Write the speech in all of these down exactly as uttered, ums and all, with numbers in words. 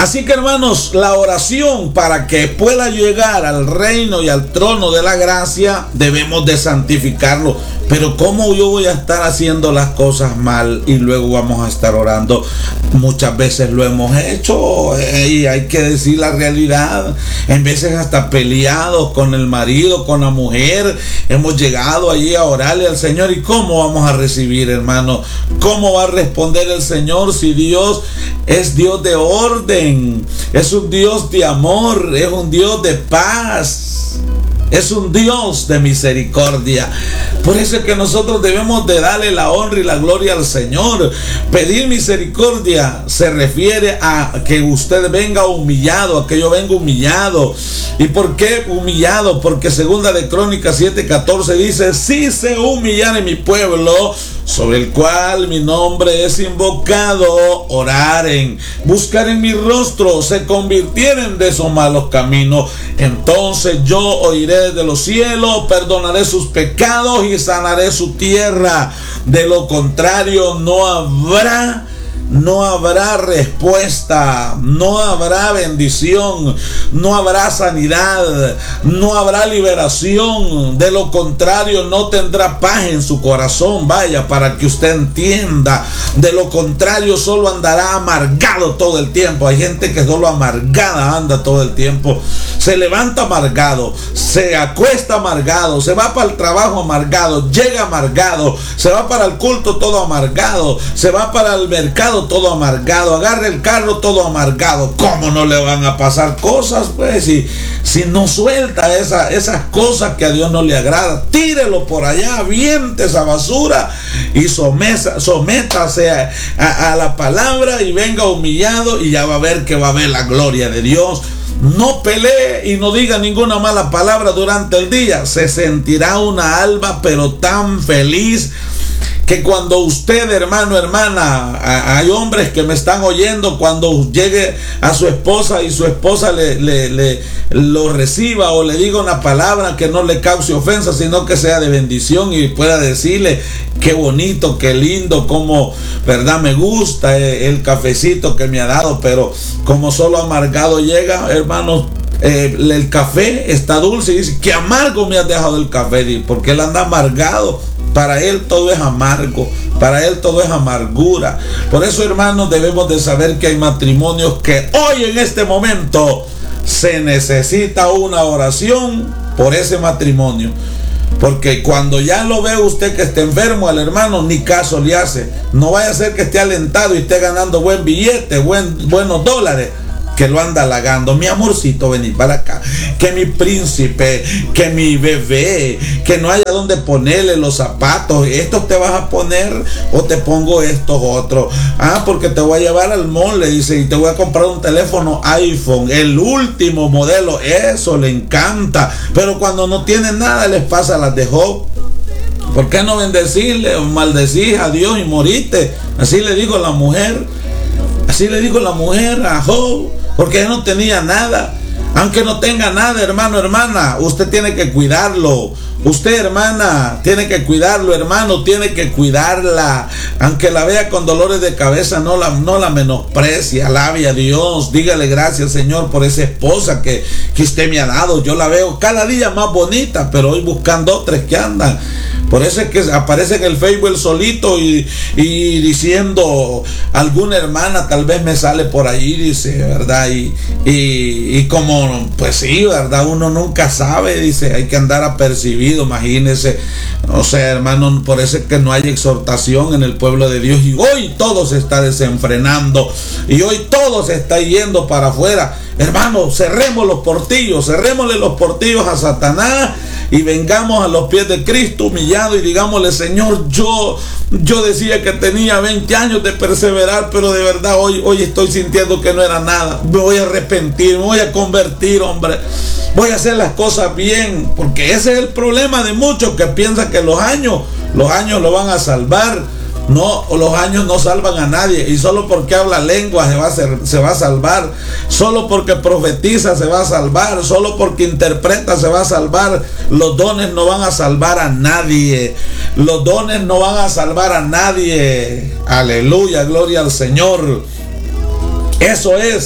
Así que, hermanos, la oración para que pueda llegar al reino y al trono de la gracia, debemos de santificarlo. Pero ¿cómo yo voy a estar haciendo las cosas mal y luego vamos a estar orando? Muchas veces lo hemos hecho y hay que decir la realidad. En veces hasta peleados con el marido, con la mujer, hemos llegado allí a orarle al Señor. ¿Y cómo vamos a recibir, hermano? ¿Cómo va a responder el Señor si Dios es Dios de orden? Es un Dios de amor, es un Dios de paz, es un Dios de misericordia. Por eso es que nosotros debemos de darle la honra y la gloria al Señor. Pedir misericordia se refiere a que usted venga humillado, a que yo venga humillado. ¿Y por qué humillado? Porque segunda de Crónicas siete catorce dice: si se humillare mi pueblo, sobre el cual mi nombre es invocado, oraren, buscaren mi rostro, se convirtieren de esos malos caminos, entonces yo oiré de los cielos, perdonaré sus pecados y sanaré su tierra. De lo contrario, no habrá No habrá respuesta, no habrá bendición, no habrá sanidad, no habrá liberación. De lo contrario, no tendrá paz en su corazón. Vaya, para que usted entienda. De lo contrario, solo andará amargado todo el tiempo. Hay gente que solo amargada anda todo el tiempo. Se levanta amargado, se acuesta amargado, se va para el trabajo amargado, llega amargado, se va para el culto todo amargado, se va para el mercado todo amargado, agarra el carro todo amargado. ¿Cómo no le van a pasar cosas, pues? Si, si no suelta esa, esas cosas que a Dios no le agrada, tírelo por allá, aviente esa basura y somesa, sométase a, a, a la palabra y venga humillado, y ya va a ver que va a ver la gloria de Dios. No pelee y no diga ninguna mala palabra durante el día. Se sentirá una alma pero tan feliz que cuando usted, hermano, hermana, hay hombres que me están oyendo, cuando llegue a su esposa y su esposa le, le, le lo reciba o le diga una palabra que no le cause ofensa, sino que sea de bendición, y pueda decirle: qué bonito, qué lindo, como, verdad, me gusta el cafecito que me ha dado. Pero como solo amargado llega, hermano, eh, el café está dulce, y dice: qué amargo me has dejado el café, porque él anda amargado. Para él todo es amargo, para él todo es amargura. Por eso, hermanos, debemos de saber que hay matrimonios que hoy en este momento se necesita una oración por ese matrimonio. Porque cuando ya lo ve usted que esté enfermo, al hermano ni caso le hace. No vaya a ser que esté alentado y esté ganando buen billete, buen, buenos dólares, que lo anda halagando: mi amorcito, vení para acá, que mi príncipe, que mi bebé, que no haya donde ponerle los zapatos. ¿Estos te vas a poner o te pongo estos otros? Ah, porque te voy a llevar al mall, le dice, y te voy a comprar un teléfono iPhone, el último modelo. Eso le encanta. Pero cuando no tienen nada, les pasa las de Job. ¿Por qué no bendecirle o maldecir a Dios y moriste? Así le dijo la mujer. Así le dijo la mujer a Job, porque él no tenía nada. Aunque no tenga nada, hermano, hermana, usted tiene que cuidarlo. Usted, hermana, tiene que cuidarlo, hermano, tiene que cuidarla. Aunque la vea con dolores de cabeza, no la, no la menosprecie. Alabe a Dios, dígale: gracias, Señor, por esa esposa que, que usted me ha dado. Yo la veo cada día más bonita, pero hoy buscando otras que andan. Por eso es que aparece en el Facebook el solito y, y diciendo: alguna hermana tal vez me sale por ahí, dice, ¿verdad? Y, y, y como, pues sí, ¿verdad? Uno nunca sabe, dice, hay que andar apercibido, imagínese. O sea, hermano, por eso es que no hay exhortación en el pueblo de Dios. Y hoy todo se está desenfrenando, y hoy todo se está yendo para afuera. Hermano, cerremos los portillos, cerrémosle los portillos a Satanás y vengamos a los pies de Cristo humillado y digámosle: Señor, yo, yo decía que tenía veinte años de perseverar, pero de verdad hoy, hoy estoy sintiendo que no era nada. Me voy a arrepentir, me voy a convertir, hombre. Voy a hacer las cosas bien, porque ese es el problema de muchos que piensan que los años, los años lo van a salvar. No, los años no salvan a nadie. Y solo porque habla lengua se va, a ser, se va a salvar. Solo porque profetiza se va a salvar. Solo porque interpreta se va a salvar. Los dones no van a salvar a nadie. Los dones no van a salvar a nadie. Aleluya, gloria al Señor. Eso es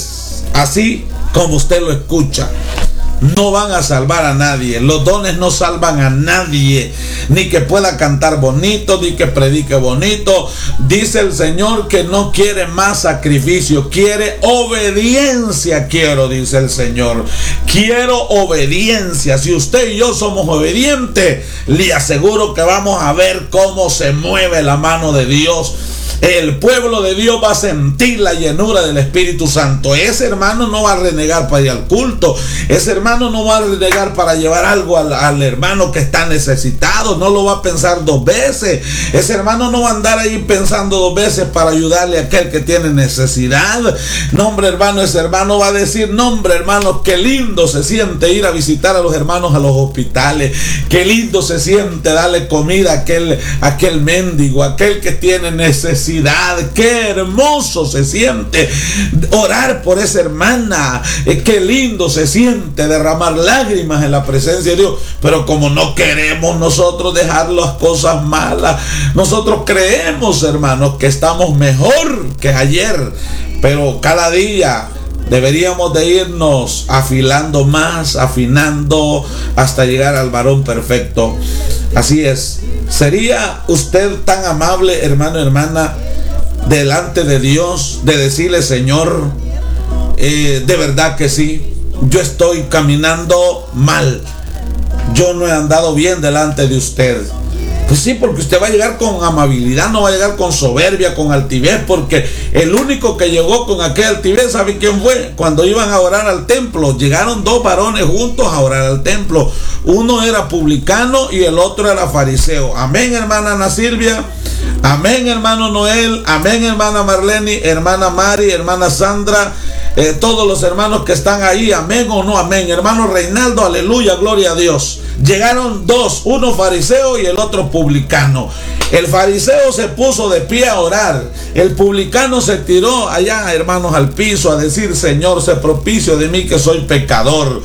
así como usted lo escucha. No van a salvar a nadie. Los dones no salvan a nadie. Ni que pueda cantar bonito, ni que predique bonito. Dice el Señor que no quiere más sacrificio, quiere obediencia. Quiero, dice el Señor. Quiero obediencia. Si usted y yo somos obedientes, le aseguro que vamos a ver cómo se mueve la mano de Dios. El pueblo de Dios va a sentir la llenura del Espíritu Santo. Ese hermano no va a renegar para ir al culto. Ese hermano no va a renegar para llevar algo al, al hermano que está necesitado. No lo va a pensar dos veces. Ese hermano no va a andar ahí pensando dos veces para ayudarle a aquel que tiene necesidad. No, hombre, hermano, ese hermano va a decir: no, hombre, hermano, qué lindo se siente ir a visitar a los hermanos a los hospitales. Qué lindo se siente darle comida a aquel, a aquel mendigo, a aquel que tiene necesidad. Qué hermoso se siente orar por esa hermana. Qué lindo se siente derramar lágrimas en la presencia de Dios. Pero como no queremos nosotros dejar las cosas malas, nosotros creemos, hermanos, que estamos mejor que ayer. Pero cada día deberíamos de irnos afilando más, afinando hasta llegar al varón perfecto. Así es. ¿Sería usted tan amable, hermano, hermana, delante de Dios, de decirle: Señor, eh, de verdad que sí, yo estoy caminando mal, yo no he andado bien delante de usted? Pues sí, porque usted va a llegar con amabilidad, no va a llegar con soberbia, con altivez, porque el único que llegó con aquella altivez, ¿sabe quién fue? Cuando iban a orar al templo, llegaron dos varones juntos a orar al templo. Uno era publicano y el otro era fariseo. Amén, hermana Ana Silvia. Amén, hermano Noel. Amén, hermana Marlene, hermana Mari, hermana Sandra. Eh, todos los hermanos que están ahí, amén o no amén. Hermano Reinaldo, aleluya, gloria a Dios. Llegaron dos, uno fariseo y el otro publicano. El fariseo se puso de pie a orar. El publicano se tiró allá, hermanos, al piso a decir: Señor, sé propicio de mí que soy pecador.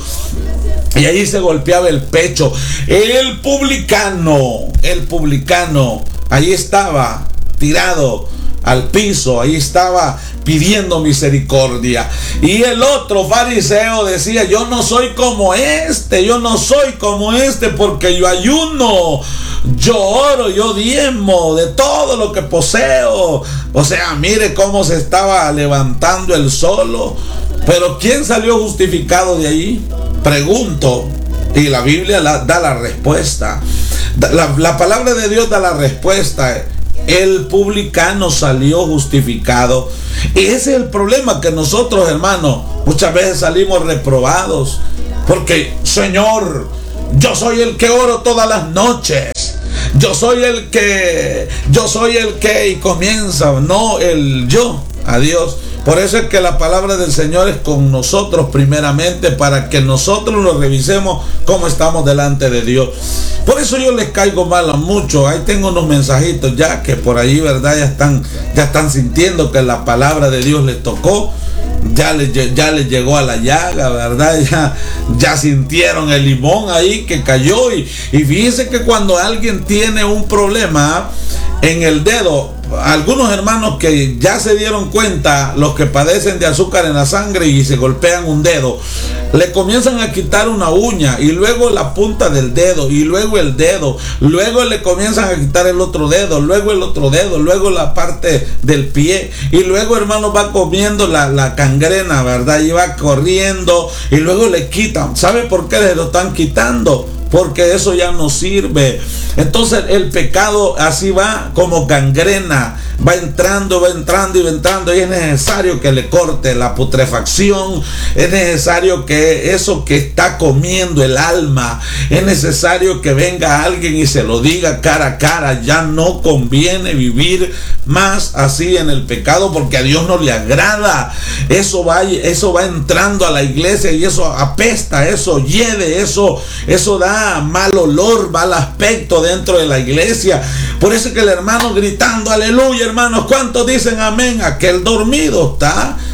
Y ahí se golpeaba el pecho. El publicano, el publicano, ahí estaba tirado al piso, ahí estaba pidiendo misericordia. Y el otro fariseo decía: yo no soy como este, yo no soy como este, porque yo ayuno, yo oro, yo diezmo de todo lo que poseo. O sea, mire cómo se estaba levantando el solo. Pero ¿quién salió justificado de allí? Pregunto. Y la Biblia la, da la respuesta. La, la palabra de Dios da la respuesta. El publicano salió justificado. Y ese es el problema, que nosotros, hermanos, muchas veces salimos reprobados. Porque, Señor, yo soy el que oro todas las noches. Yo soy el que, yo soy el que, y comienza, no el yo, a Dios. Por eso es que la palabra del Señor es con nosotros primeramente, para que nosotros lo revisemos cómo estamos delante de Dios. Por eso yo les caigo mal a muchos. Ahí tengo unos mensajitos ya que por ahí, ¿verdad? Ya están, ya están sintiendo que la palabra de Dios les tocó. Ya les, ya les llegó a la llaga, ¿verdad? Ya, ya sintieron el limón ahí que cayó. Y, y fíjense que cuando alguien tiene un problema en el dedo, algunos hermanos que ya se dieron cuenta, los que padecen de azúcar en la sangre y se golpean un dedo, le comienzan a quitar una uña y luego la punta del dedo y luego el dedo, luego le comienzan a quitar el otro dedo, luego el otro dedo, luego la parte del pie, y luego, hermano, va comiendo la, la gangrena, ¿verdad? Y va corriendo y luego le quitan. ¿Sabe por qué le lo están quitando? Porque eso ya no sirve. Entonces el pecado así va como gangrena, va entrando, va entrando y va entrando, y es necesario que le corte la putrefacción, es necesario que eso que está comiendo el alma, es necesario que venga alguien y se lo diga cara a cara: ya no conviene vivir más así en el pecado, porque a Dios no le agrada. Eso va, eso va entrando a la iglesia y eso apesta, eso hiede, eso, eso da mal olor, mal aspecto dentro de la iglesia. Por eso es que el hermano gritando aleluya, hermanos, ¿cuántos dicen amén? Aquel dormido está,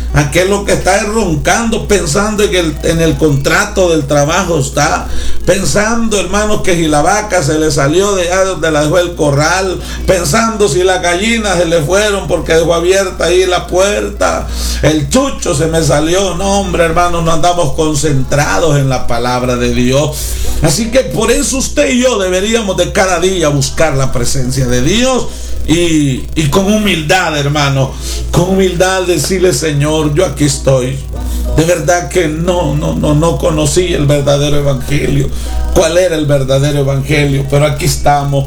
Aquel que está roncando, pensando en el, en el contrato del trabajo, está pensando, hermanos, que si la vaca se le salió de allá donde la dejó el corral, pensando si las gallinas se le fueron porque dejó abierta ahí la puerta, el chucho se me salió. No, hombre, hermanos, no andamos concentrados en la palabra de Dios. Así que por eso usted y yo deberíamos de cada día buscar la presencia de Dios. Y, y con humildad, hermano, con humildad decirle: Señor, yo aquí estoy. De verdad que no, no, no, no conocí el verdadero evangelio. ¿Cuál era el verdadero evangelio? Pero aquí estamos.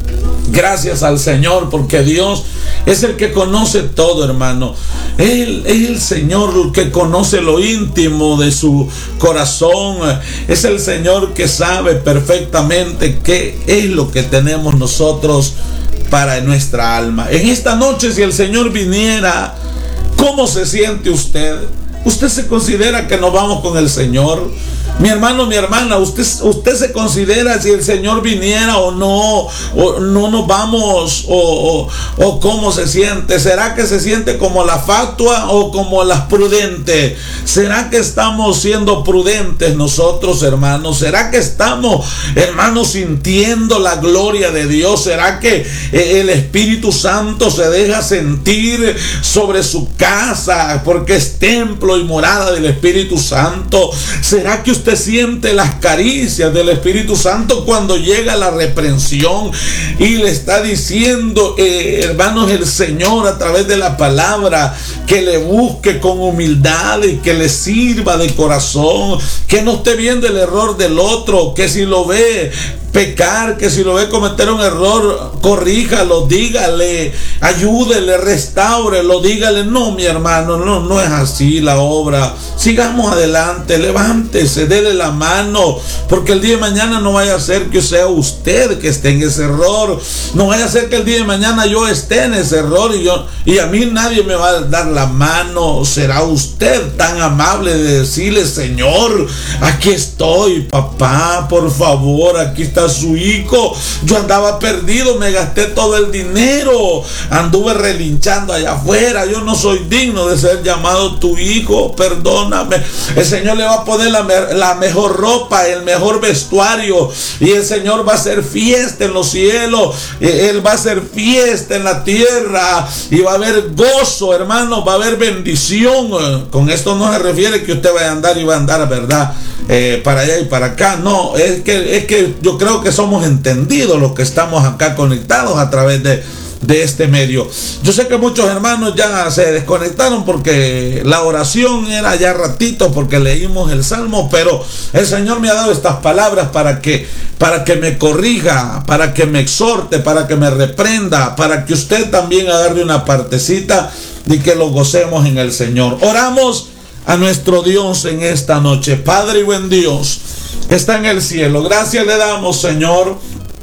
Gracias al Señor, porque Dios es el que conoce todo, hermano. Él es el Señor que conoce lo íntimo de su corazón. Es el Señor que sabe perfectamente qué es lo que tenemos nosotros para nuestra alma. En esta noche, si el Señor viniera, ¿cómo se siente usted? ¿Usted se considera que nos vamos con el Señor? Mi hermano, mi hermana, usted, usted se considera si el Señor viniera o no, o no nos vamos, o, o, o cómo se siente. ¿Será que se siente como la fatua o como las prudentes? ¿Será que estamos siendo prudentes nosotros, hermanos? ¿Será que estamos, hermanos, sintiendo la gloria de Dios? ¿Será que el Espíritu Santo se deja sentir sobre su casa porque es templo y morada del Espíritu Santo? ¿Será que usted siente las caricias del Espíritu Santo cuando llega la reprensión y le está diciendo, eh, hermanos, el Señor a través de la palabra, que le busque con humildad y que le sirva de corazón, que no esté viendo el error del otro, que si lo ve pecar, que si lo ve cometer un error, corríjalo, dígale, ayúdele, restáurelo, dígale: no, mi hermano, no, no es así la obra, sigamos adelante, levántese, dele la mano, porque el día de mañana no vaya a ser que sea usted que esté en ese error, no vaya a ser que el día de mañana yo esté en ese error y yo y a mí nadie me va a dar la mano. Será usted tan amable de decirle: Señor, aquí estoy, papá, por favor, aquí está su hijo, yo andaba perdido, me gasté todo el dinero, anduve relinchando allá afuera, yo no soy digno de ser llamado tu hijo, perdóname. El Señor le va a poner la, la mejor ropa, el mejor vestuario, y el Señor va a hacer fiesta en los cielos, Él va a hacer fiesta en la tierra, y va a haber gozo, hermano, va a haber bendición. Con esto no se refiere que usted vaya a andar y va a andar, ¿verdad? Eh, para allá y para acá, no, es que, es que yo creo que somos entendidos los que estamos acá conectados a través de, de este medio. Yo sé que muchos hermanos ya se desconectaron porque la oración era ya ratito, porque leímos el Salmo, pero el Señor me ha dado estas palabras para que, para que me corrija, para que me exhorte, para que me reprenda, para que usted también agarre una partecita y que lo gocemos en el Señor. Oramos a nuestro Dios en esta noche. Padre y buen Dios que está en el cielo, gracias le damos, Señor.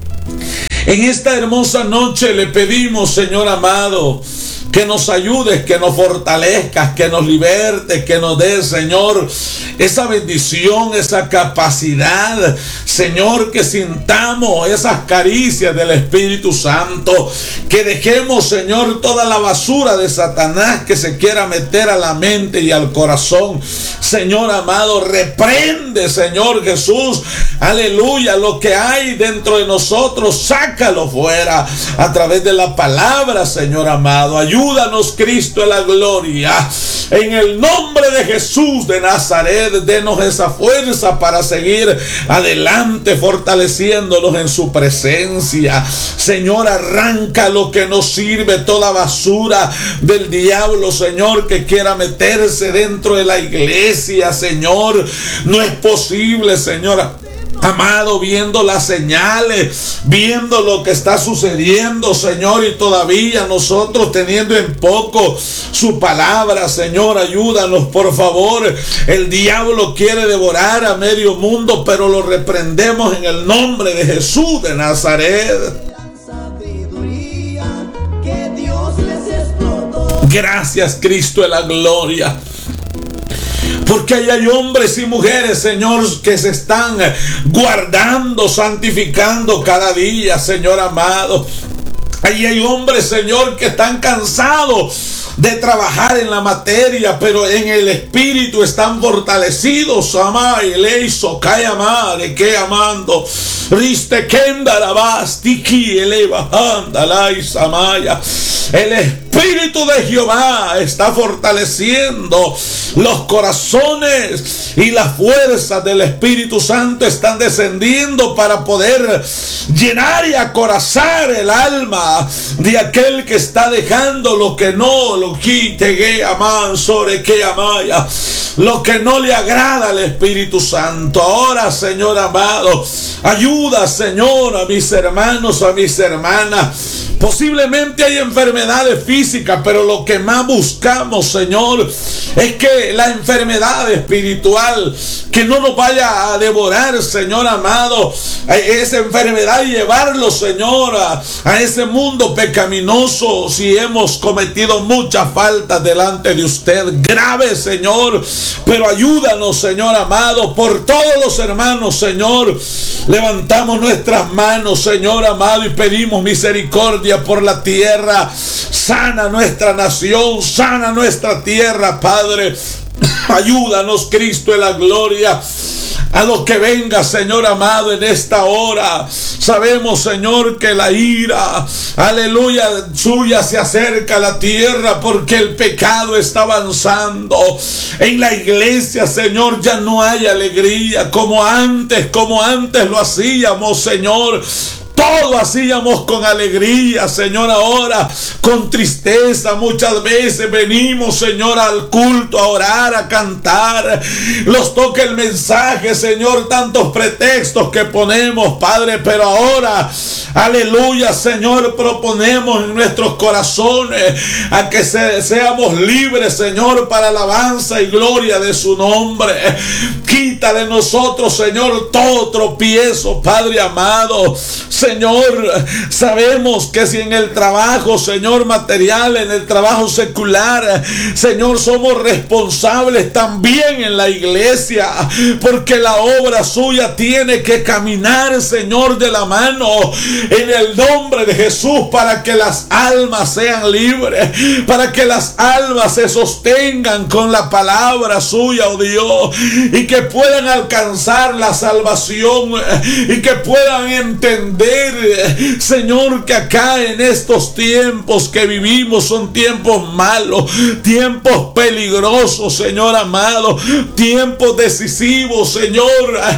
En esta hermosa noche le pedimos, Señor amado, que nos ayudes, que nos fortalezcas, que nos libertes, que nos des, Señor, esa bendición, esa capacidad, Señor, que sintamos esas caricias del Espíritu Santo, que dejemos, Señor, toda la basura de Satanás que se quiera meter a la mente y al corazón. Señor amado, reprende, Señor Jesús, aleluya, lo que hay dentro de nosotros, sácalo fuera a través de la palabra, Señor amado. Ayúdanos. Ayúdanos, Cristo, en la gloria. En el nombre de Jesús de Nazaret, denos esa fuerza para seguir adelante, fortaleciéndonos en su presencia. Señor, arranca lo que nos sirve, toda basura del diablo, Señor, que quiera meterse dentro de la iglesia, Señor. No es posible, Señor amado, viendo las señales, viendo lo que está sucediendo, Señor, y todavía nosotros teniendo en poco su palabra. Señor, ayúdanos, por favor. El diablo quiere devorar a medio mundo, pero lo reprendemos en el nombre de Jesús de Nazaret. Gracias, Cristo de la gloria. Porque ahí hay hombres y mujeres, Señor, que se están guardando, santificando cada día, Señor amado. Ahí hay hombres, Señor, que están cansados de trabajar en la materia, pero en el espíritu están fortalecidos. Amai, leiso, kayama, de que amando, riste kenda la bastiki, eleva, anda, la isamaya. El Espíritu de Jehová está fortaleciendo los corazones y las fuerzas del Espíritu Santo están descendiendo para poder llenar y acorazar el alma de aquel que está dejando lo que no lo quite, que aman sobre que amaya, lo que no le agrada al Espíritu Santo. Ahora, Señor amado, ayuda, Señor, a mis hermanos, a mis hermanas. Posiblemente hay enfermedades físicas, pero lo que más buscamos, Señor, es que la enfermedad espiritual, que no nos vaya a devorar, Señor amado, esa enfermedad, y llevarlo, Señor, a, a ese mundo pecaminoso si hemos cometido muchas faltas delante de usted. Grave, Señor, pero ayúdanos, Señor amado, por todos los hermanos, Señor. Levantamos nuestras manos, Señor amado, y pedimos misericordia por la tierra. Sana nuestra nación, sana nuestra tierra, Padre. Ayúdanos, Cristo de la gloria, a lo que venga, Señor amado, en esta hora. Sabemos, Señor, que la ira, aleluya, suya se acerca a la tierra porque el pecado está avanzando. En la iglesia, Señor, ya no hay alegría como antes, como antes lo hacíamos, Señor. Todo hacíamos con alegría, Señor. Ahora con tristeza muchas veces venimos, Señor, al culto, a orar, a cantar. Los toca el mensaje, Señor, tantos pretextos que ponemos, Padre, pero ahora, aleluya, Señor, proponemos en nuestros corazones a que se, seamos libres, Señor, para alabanza y gloria de su nombre. Quita de nosotros, Señor, todo tropiezo, Padre amado. Señor, sabemos que si en el trabajo, Señor, material, en el trabajo secular, Señor, somos responsables también en la iglesia, porque la obra suya tiene que caminar, Señor, de la mano en el nombre de Jesús, para que las almas sean libres, para que las almas se sostengan con la palabra suya, oh Dios, y que puedan alcanzar la salvación y que puedan entender, Señor, que acá en estos tiempos que vivimos son tiempos malos, tiempos peligrosos, Señor amado, tiempos decisivos, Señor.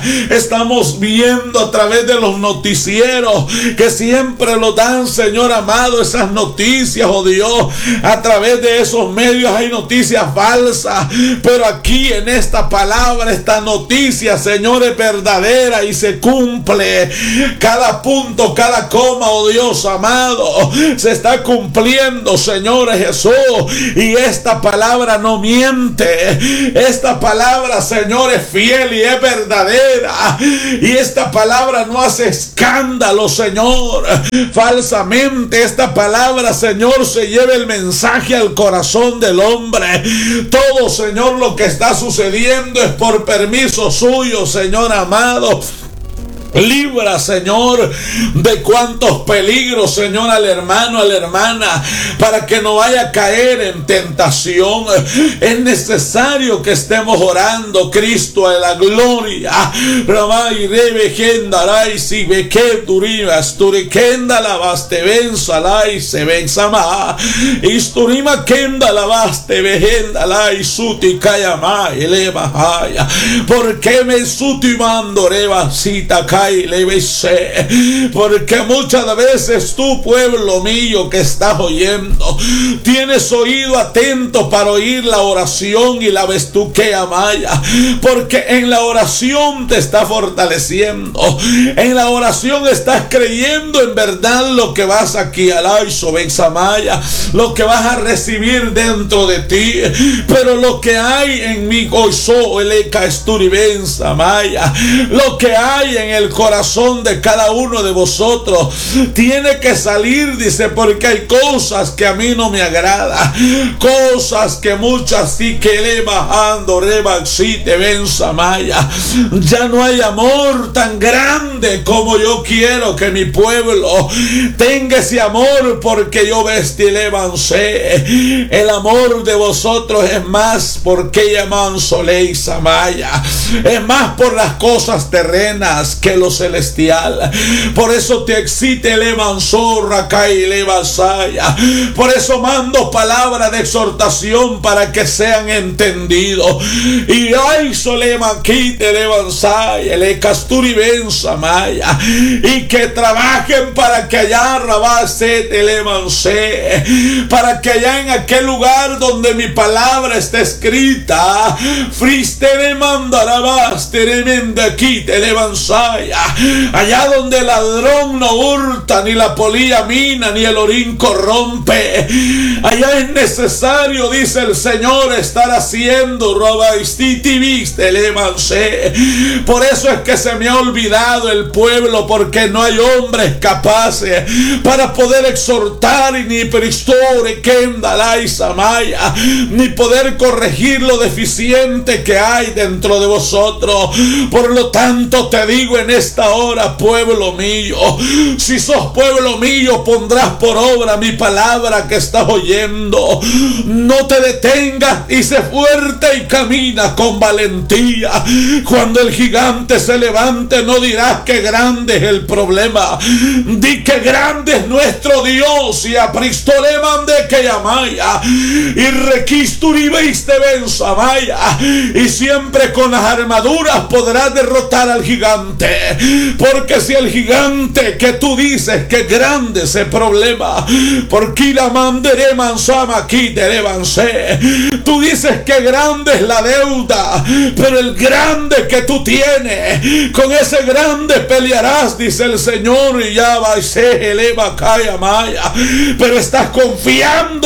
Estamos viendo a través de los noticieros que siempre lo dan, Señor amado, esas noticias, oh Dios. A través de esos medios hay noticias falsas, pero aquí en esta palabra, esta noticia, Señor, es verdadera y se cumple. Cada punto, cada coma, oh Dios amado, se está cumpliendo, Señor Jesús, y esta palabra no miente. Esta palabra, Señor, es fiel y es verdadera, y esta palabra no hace escándalo, Señor, falsamente. Esta palabra, Señor, se lleva el mensaje al corazón del hombre. Todo, Señor, lo que está sucediendo es por permiso suyo, Señor amado. Libra, Señor, de cuantos peligros, Señor, al hermano, a la hermana, para que no vaya a caer en tentación. Es necesario que estemos orando, Cristo de la gloria. Ramay rebe gendaray si beke durivas turikenda la baste bensalay se bensama isturima kenda la baste behendalay suti kayama eleva haya. Porque me suti mandoreva sita porque muchas veces tú, pueblo mío, que estás oyendo, tienes oído atento para oír la oración y la bestuquea maya, porque en la oración te está fortaleciendo, en la oración estás creyendo en verdad lo que vas aquí a la Isobensamaya, lo que vas a recibir dentro de ti. Pero lo que hay en mi gozo, el Eka Esturibensamaya, lo que hay en el del corazón de cada uno de vosotros tiene que salir, dice, porque hay cosas que a mí no me agradan, cosas que muchas sí que le bajando, reba, sí te ven, Samaya. Ya no hay amor tan grande como yo quiero que mi pueblo tenga ese amor, porque yo vestiré avancé. El amor de vosotros es más porque llaman Soleil Samaya, es más por las cosas terrenas que lo celestial. Por eso te excite el evanzorra y le vasaya. Por eso mando palabra de exhortación para que sean entendidos. Y ay solema quite le vasaya, le casturi ben samaya, y que trabajen para que allá rabase te le vancé, para que allá en aquel lugar donde mi palabra está escrita, fristere mandarabas tremenda aquí te le vansaya, allá donde el ladrón no hurta, ni la polilla mina, ni el orín corrompe, allá es necesario, dice el Señor, estar haciendo roba viste le vancé. Por eso es que se me ha olvidado el pueblo, porque no hay hombres capaces para poder exhortar y ni pristore kendalai samaya, ni poder corregir lo deficiente que hay dentro de vosotros. Por lo tanto te digo en esta hora, pueblo mío, si sos pueblo mío, pondrás por obra mi palabra que estás oyendo. No te detengas y sé fuerte y camina con valentía. Cuando el gigante se levante, no dirás que grande es el problema, di que grande es nuestro Dios. Y a Pristole mande que llamaya y requisturi veiste ben samaya, y siempre con las armaduras podrás derrotar al gigante. Porque si el gigante que tú dices que grande ese problema, porque la mandere mansama aquí te levancé, tú dices que grande es la deuda, pero el grande que tú tienes, con ese grande pelearás, dice el Señor, y ya va y se eleva calla maya. Pero estás confiando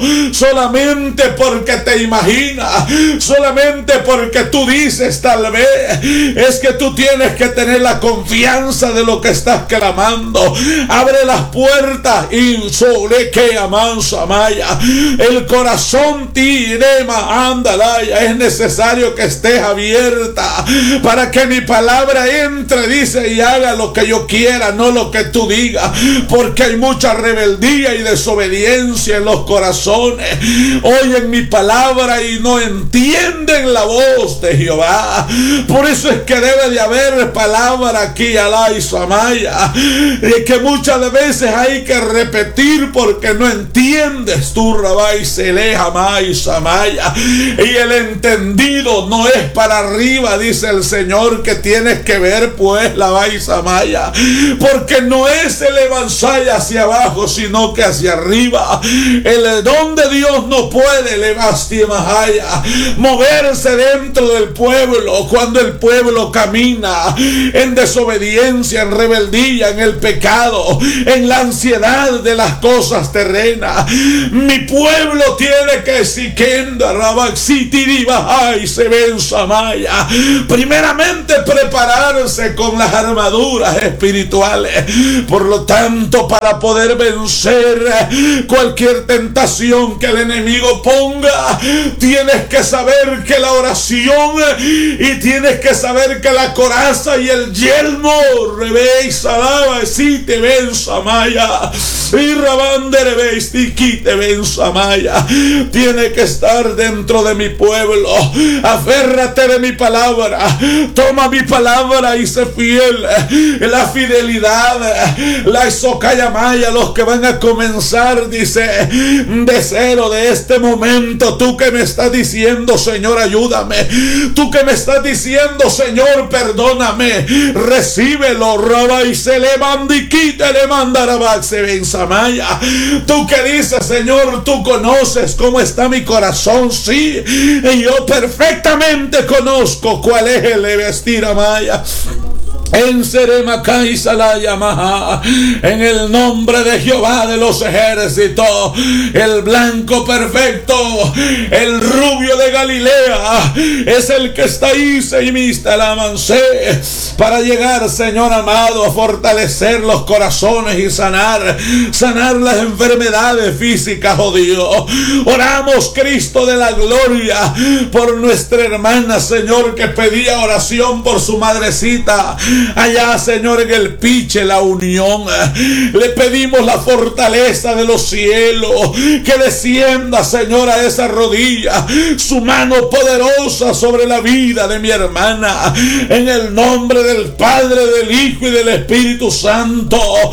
solamente porque te imaginas, solamente porque tú dices tal vez. Es que tú tienes que tener la confianza de lo que estás clamando. Abre las puertas y sobre que amansa maya. El corazón tirema andalaya, es necesario que estés abierta para que mi palabra entre, dice, y haga lo que yo quiera, no lo que tú digas, porque hay mucha rebeldía y desobediencia en los corazones. Oyen mi palabra y no entienden la voz de Jehová. Por eso es que debe de haber palabra aquí alá y samaya, y que muchas de veces hay que repetir porque no entiendes tú rabai sele jamai samaya. Y el entendido no es para arriba, dice el Señor, que tienes que ver pues la vai samaya, porque no es el evanzaya hacia abajo, sino que hacia arriba. El don de Dios no puede levastimahaya moverse dentro del pueblo cuando el pueblo camina en desobediencia, en rebeldía, en el pecado, en la ansiedad de las cosas terrenas. Mi pueblo tiene que siquenda rabaxitiriba y se ven samaya, primeramente prepararse con las armaduras espirituales. Por lo tanto, para poder vencer cualquier tentación que el enemigo ponga, tienes que saber que la oración, y tienes que saber que la coraza y el yelmo reveis salaba si te ven samaya y rabandere veis te ven samaya, tiene que estar dentro de mi pueblo. Aférrate de mi palabra, toma mi palabra y sé fiel. La fidelidad, la isocayamaya, los que van a comenzar, dice, de cero, de este momento. Tú que me estás diciendo, Señor, ayúdame. Tú que me estás diciendo, Señor, perdóname. Recíbelo, roba y se le mandiquite le mandará se ven samaya. Tú que dices, Señor, tú conoces cómo está mi corazón. Sí, y yo perfectamente conozco cuál es el vestir amaya. En Seremaca y Salayamaha, en el nombre de Jehová de los ejércitos, el blanco perfecto, el rubio de Galilea, es el que está ahí, Seimista la Mansé, para llegar, Señor amado, a fortalecer los corazones y sanar, sanar las enfermedades físicas, oh Dios. Oramos, Cristo de la gloria, por nuestra hermana, Señor, que pedía oración por su madrecita allá, Señor, en el Piche, la Unión. Le pedimos la fortaleza de los cielos, que descienda, Señor, a esa rodilla su mano poderosa sobre la vida de mi hermana, en el nombre del Padre, del Hijo y del Espíritu Santo.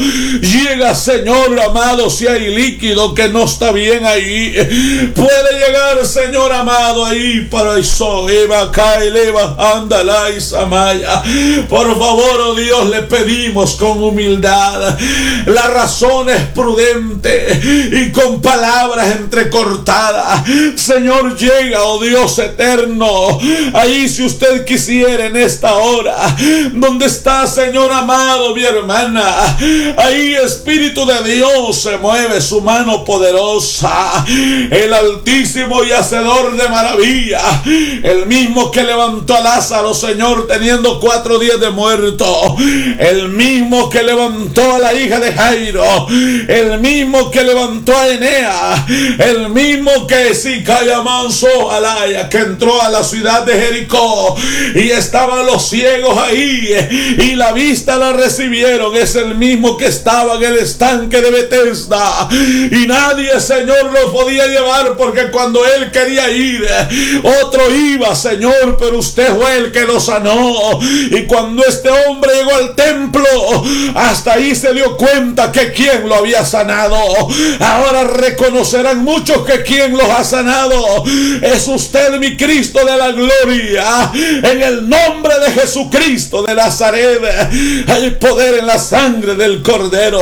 Llega, Señor amado, si hay líquido que no está bien ahí, puede llegar, Señor amado, ahí para eso, Eva, Kaeleva, Andala y Samaya. Por favor, oh Dios, le pedimos con humildad. La razón es prudente y con palabras entrecortadas. Señor, llega, oh Dios eterno, ahí si usted quisiera en esta hora, donde está, Señor amado, mi hermana, ahí Espíritu de Dios se mueve su mano poderosa. El Altísimo y Hacedor de maravilla, el mismo que levantó a Lázaro, Señor, teniendo cuatro días de muerto, el mismo que levantó a la hija de Jairo, el mismo que levantó a Enea, el mismo que si calla manso alaya, que entró a la ciudad de Jericó y estaban los ciegos ahí y la vista la recibieron, es el mismo que estaba en el estanque de Betesda y nadie, Señor, lo podía llevar, porque cuando él quería ir, otro iba, Señor, pero usted fue el que lo sanó. Y cuando este hombre llegó al templo, hasta ahí se dio cuenta que quien lo había sanado. Ahora reconocerán muchos que quien los ha sanado es usted, mi Cristo de la gloria. En el nombre de Jesucristo de Nazaret hay poder en la sangre del Cordero.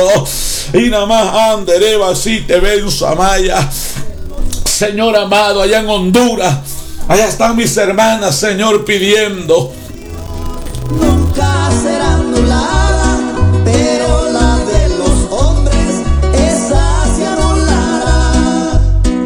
Y nada más andereba si te ven Samaya. Señor amado, allá en Honduras, allá están mis hermanas, Señor, pidiendo. Nunca será anulada, pero la de los hombres, esa se anulará.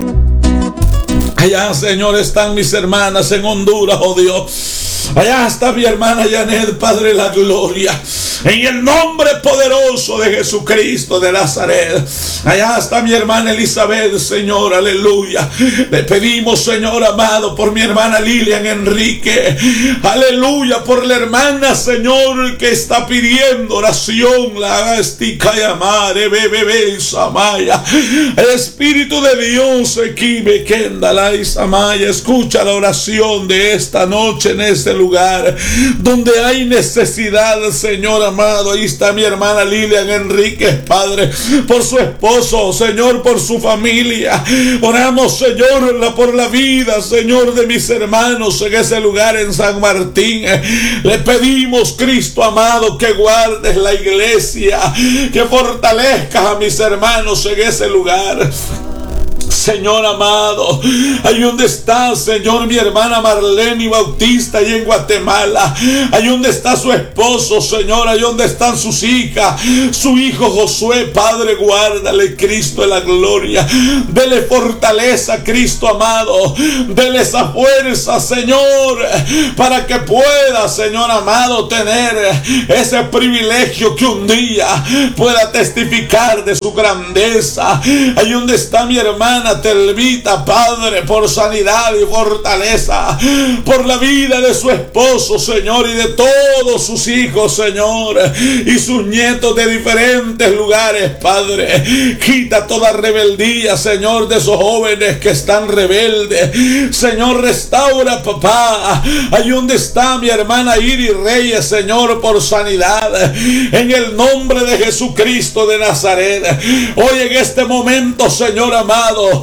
Allá, Señor, están mis hermanas en Honduras, oh Dios. Allá está mi hermana Janet, Padre de la gloria. En el nombre poderoso de Jesucristo de Nazaret. Allá está mi hermana Elizabeth, Señor, aleluya. Le pedimos, Señor amado, por mi hermana Lilian Enrique, aleluya, por la hermana, Señor, que está pidiendo oración, la estica y amare, bebé, Samaya. El Espíritu de Dios, Equibe, Kendala y Samaya, escucha la oración de esta noche en este lugar donde hay necesidad, Señor amado. Ahí está mi hermana Lilian Enríquez, Padre, por su esposo, Señor, por su familia. Oramos, Señor, por la vida, Señor, de mis hermanos en ese lugar en San Martín. Le pedimos, Cristo amado, que guardes la iglesia, que fortalezcas a mis hermanos en ese lugar. Señor amado, ahí donde está, Señor, mi hermana Marlene Bautista, ahí en Guatemala, ahí donde está su esposo, Señor, ahí donde están sus hijas, su hijo Josué, Padre, guárdale, Cristo de la gloria, dele fortaleza, Cristo amado, dele esa fuerza, Señor, para que pueda, Señor amado, tener ese privilegio que un día pueda testificar de su grandeza. Ahí donde está mi hermana Telvita, Padre, por sanidad y fortaleza, por la vida de su esposo, Señor, y de todos sus hijos, Señor, y sus nietos de diferentes lugares, Padre. Quita toda rebeldía, Señor, de esos jóvenes que están rebeldes. Señor, restaura, papá, ahí donde está mi hermana Iris Reyes, Señor, por sanidad, en el nombre de Jesucristo de Nazaret. Hoy en este momento, Señor amado,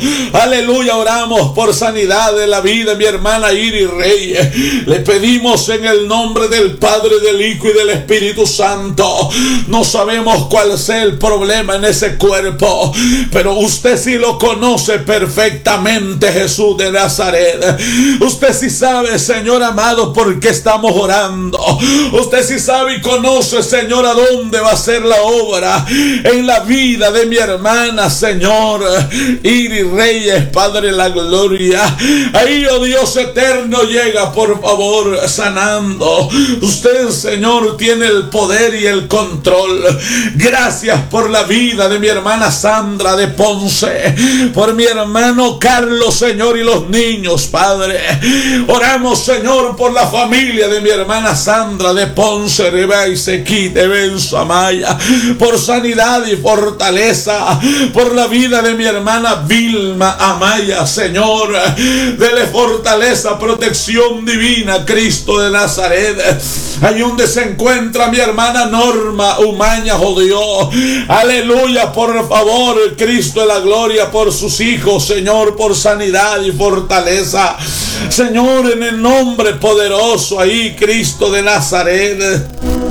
Aleluya, oramos por sanidad de la vida de mi hermana Iris Reyes. Le pedimos en el nombre del Padre, del Hijo y del Espíritu Santo. No sabemos cuál sea el problema en ese cuerpo, pero usted sí lo conoce perfectamente, Jesús de Nazaret. Usted sí sabe, Señor amado, por qué estamos orando. Usted sí sabe y conoce, Señor, a dónde va a ser la obra en la vida de mi hermana, Señor Iris Reyes, Padre de la gloria. Ahí, oh Dios eterno, llega por favor sanando. Usted, Señor, tiene el poder y el control. Gracias por la vida de mi hermana Sandra de Ponce, por mi hermano Carlos, Señor, y los niños, Padre. Oramos, Señor, por la familia de mi hermana Sandra de Ponce, Reba y Sequite, Benzo, Amaya, por sanidad y fortaleza, por la vida de mi hermana Vilma Amaya, Señor, dele fortaleza, protección divina, Cristo de Nazaret. Ahí donde se encuentra mi hermana Norma Umaña, oh Dios, aleluya, por favor, Cristo de la gloria, por sus hijos, Señor, por sanidad y fortaleza, Señor, en el nombre poderoso ahí, Cristo de Nazaret.